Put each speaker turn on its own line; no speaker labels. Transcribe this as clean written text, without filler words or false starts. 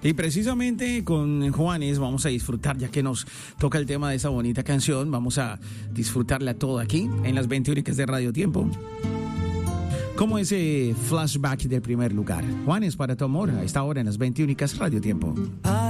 Y precisamente con Juanes vamos a disfrutar, ya que nos toca el tema de esa bonita canción, vamos a disfrutarla toda aquí en las 20 únicas de Radio Tiempo. Como ese flashback del primer lugar. Juanes, para tu amor, a esta hora en las 20 únicas Radio Tiempo.